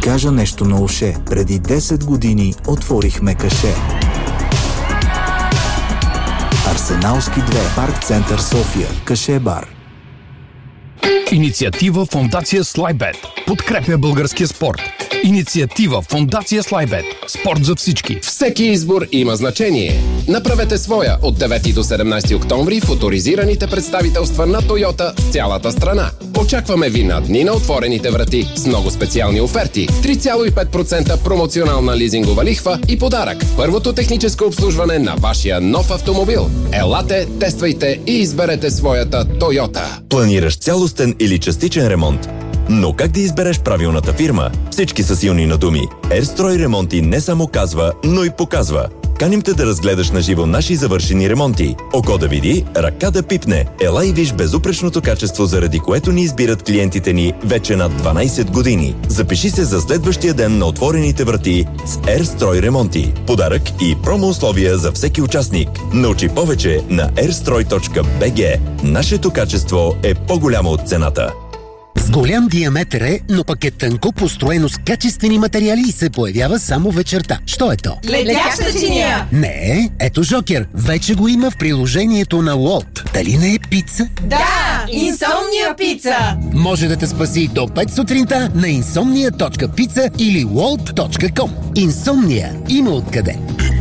кажа нещо на уше. Преди 10 години отворихме каше. Арсеналски 2, Парк център София, каше бар. Инициатива Фондация Слайбет подкрепя българския спорт. Инициатива Фондация Слайбет. Спорт за всички. Всеки избор има значение. Направете своя от 9 до 17 октомври в оторизираните представителства на Тойота в цялата страна. Очакваме ви на дни на отворените врати с много специални оферти. 3,5% промоционална лизингова лихва и подарък. Първото техническо обслужване на вашия нов автомобил. Елате, тествайте и изберете своята Тойота. Планираш цялостен или частичен ремонт? Но как да избереш правилната фирма? Всички са силни на думи. Ерстрой ремонти не само казва, но и показва. Каним те да разгледаш на живо наши завършени ремонти. Око да види, ръка да пипне. Ела и виж безупречното качество, заради което ни избират клиентите ни вече над 12 години. Запиши се за следващия ден на отворените врати с Ерстрой ремонти. Подарък и промо условия за всеки участник. Научи повече на airstroi.bg. Нашето качество е по-голямо от цената. С голям диаметър е, но пък е тънко построено с качествени материали и се появява само вечерта. Що е то? Летяща чиния! Не, ето Жокер. Вече го има в приложението на Walt. Дали не е пица? Да! Инсомния пица! Може да те спаси до 5 сутринта на insomnia.pizza или walt.com. Инсомния има откъде.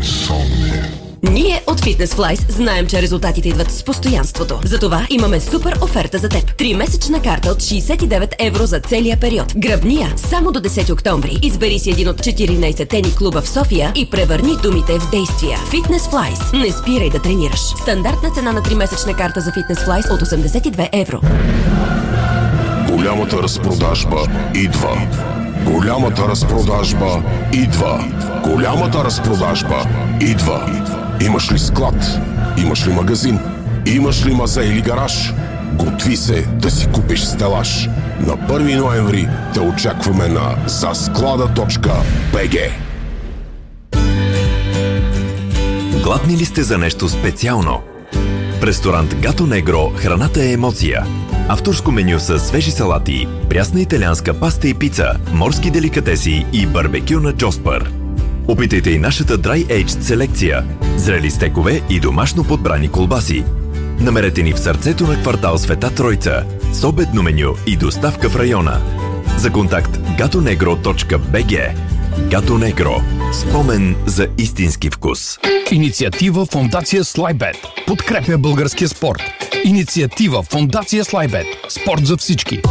Ние от Fitness Flies знаем, че резултатите идват с постоянството. Затова имаме супер оферта за теб. 3-месечна карта от 69 евро за целия период. Гръбни я само до 10 октомври. Избери си един от 14-те ни клуба в София и превърни думите в действия. Fitness Flies. Не спирай да тренираш. Стандартна цена на 3-месечна карта за Fitness Flies от 82 евро. Голямата разпродажба идва. Голямата разпродажба идва. Голямата разпродажба идва. Имаш ли склад? Имаш ли магазин? Имаш ли мазе или гараж? Готви се да си купиш стелаж. На 1 ноември те очакваме на zasklada.bg. Гладни ли сте за нещо специално? В ресторант Гато Негро храната е емоция. Авторско меню с свежи салати, прясна италианска паста и пица, морски деликатеси и барбекю на Джоспър. Опитайте и нашата Dry Aged селекция, зрели стекове и домашно подбрани колбаси. Намерете ни в сърцето на квартал Света Тройца, с обедно меню и доставка в района. За контакт gatonegro.bg. Гато Негро. Спомен за истински вкус. Инициатива Фондация Слайбет подкрепя българския спорт. Инициатива Фондация Слайбет. Спорт за всички.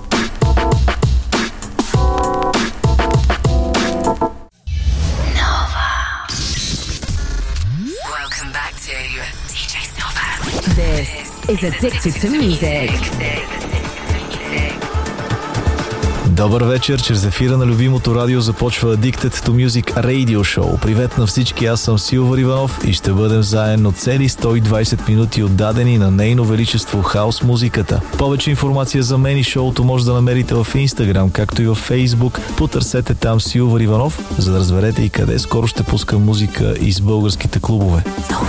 This is Addicted to Music. Добър вечер, чрез ефира на любимото радио започва Addicted to Music Radio Show. Привет на всички, аз съм Силвър Иванов и ще бъдем заедно цели 120 минути отдадени на нейно величество хаус музиката. Повече информация за мен и шоуто може да намерите в Instagram, както и в Facebook. Потърсете там Силвър Иванов, за да разберете и къде скоро ще пускам музика из българските клубове.